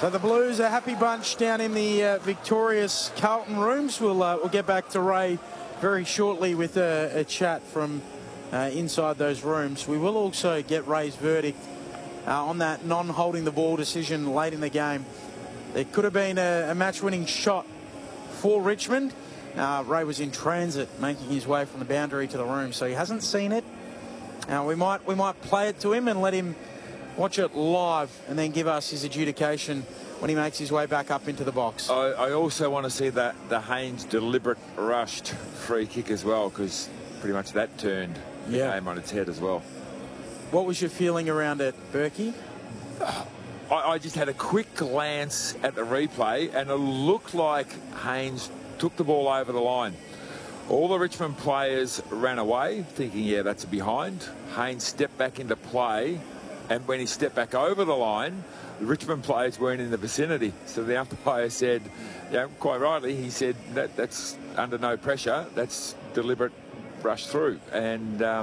So the Blues, a happy bunch down in the victorious Carlton rooms. We'll get back to Ray very shortly with a chat from inside those rooms. We will also get Ray's verdict on that non-holding the ball decision late in the game. There could have been a match-winning shot for Richmond. Ray was in transit, making his way from the boundary to the room, so he hasn't seen it. We might play it to him and let him watch it live and then give us his adjudication when he makes his way back up into the box. I also want to see the Haynes deliberate rushed free kick as well, because pretty much that turned the game on its head as well. What was your feeling around it, Berkey? I just had a quick glance at the replay and it looked like Haynes took the ball over the line. All the Richmond players ran away thinking, yeah, that's a behind. Haynes stepped back into play, and when he stepped back over the line, the Richmond players weren't in the vicinity. So the umpire said, quite rightly, he said that's under no pressure. That's deliberate rush through. And